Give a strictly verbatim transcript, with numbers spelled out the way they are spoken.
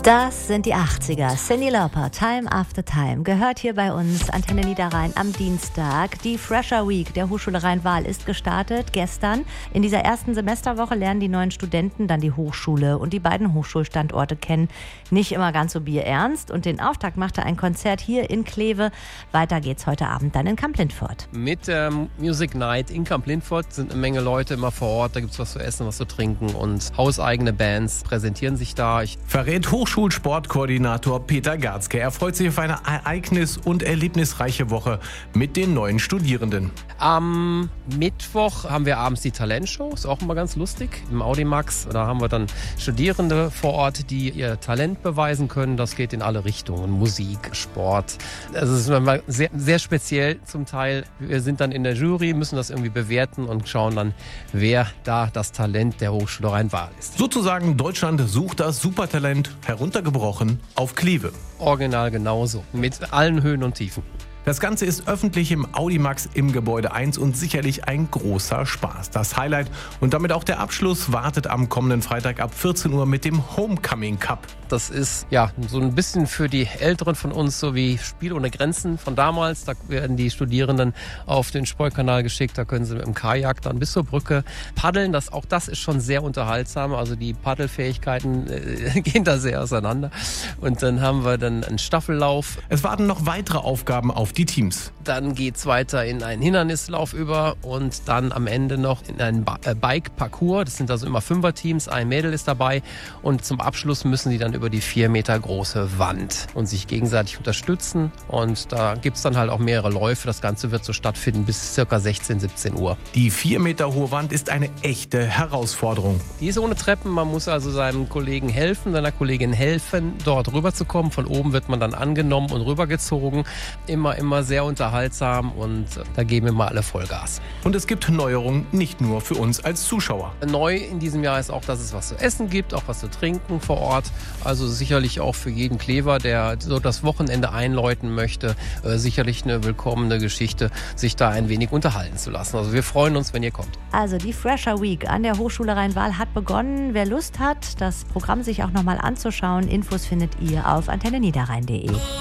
Das sind die achtziger. Cyndi Lauper, Time After Time, gehört hier bei uns. Antenne Niederrhein am Dienstag. Die Fresher Week der Hochschule Rhein-Waal ist gestartet gestern. In dieser ersten Semesterwoche lernen die neuen Studenten dann die Hochschule und die beiden Hochschulstandorte kennen. Nicht immer ganz so bierernst. Und den Auftakt machte ein Konzert hier in Kleve. Weiter geht's heute Abend dann in Kamp-Lintfort. Mit der ähm, Music Night in Kamp-Lintfort sind eine Menge Leute immer vor Ort. Da gibt's was zu essen, was zu trinken und hauseigene Bands präsentieren sich da. Ich Verrät Hochschulsportkoordinator Peter Garzke. Er freut sich auf eine ereignis- und erlebnisreiche Woche mit den neuen Studierenden. Am Mittwoch haben wir abends die Talentshow, ist auch immer ganz lustig, im Audimax. Da haben wir dann Studierende vor Ort, die ihr Talent beweisen können. Das geht in alle Richtungen, Musik, Sport. Also es ist sehr, sehr speziell zum Teil. Wir sind dann in der Jury, müssen das irgendwie bewerten und schauen dann, wer da das Talent der Hochschule Rhein-Waal ist. Sozusagen Deutschland sucht das Supertalent, heruntergebrochen auf Kleve. Original genauso, mit allen Höhen und Tiefen. Das Ganze ist öffentlich im Audimax im Gebäude eins und sicherlich ein großer Spaß. Das Highlight und damit auch der Abschluss wartet am kommenden Freitag ab vierzehn Uhr mit dem Homecoming Cup. Das ist ja so ein bisschen für die Älteren von uns, so wie Spiel ohne Grenzen von damals. Da werden die Studierenden auf den Spoikanal geschickt, da können sie mit dem Kajak dann bis zur Brücke paddeln. Das, auch das ist schon sehr unterhaltsam, also die Paddelfähigkeiten äh, gehen da sehr auseinander. Und dann haben wir dann einen Staffellauf. Es warten noch weitere Aufgaben auf die Teams. Dann geht's weiter in einen Hindernislauf über und dann am Ende noch in einen ba- äh, Bike-Parcours. Das sind also immer Fünfer-Teams, ein Mädel ist dabei und zum Abschluss müssen die dann über die vier Meter große Wand und sich gegenseitig unterstützen. Und da gibt's dann halt auch mehrere Läufe. Das Ganze wird so stattfinden bis ca. sechzehn, siebzehn Uhr. Die vier Meter hohe Wand ist eine echte Herausforderung. Die ist ohne Treppen. Man muss also seinem Kollegen helfen, seiner Kollegin helfen, dort rüberzukommen. Von oben wird man dann angenommen und rübergezogen. Immer, immer sehr unterhaltsam und da geben wir mal alle Vollgas. Und es gibt Neuerungen nicht nur für uns als Zuschauer. Neu in diesem Jahr ist auch, dass es was zu essen gibt, auch was zu trinken vor Ort. Also sicherlich auch für jeden Klever, der so das Wochenende einläuten möchte, äh, sicherlich eine willkommene Geschichte, sich da ein wenig unterhalten zu lassen. Also wir freuen uns, wenn ihr kommt. Also die Fresher Week an der Hochschule Rhein-Waal hat begonnen. Wer Lust hat, das Programm sich auch nochmal anzuschauen, Infos findet ihr auf antenne niederrhein punkt de.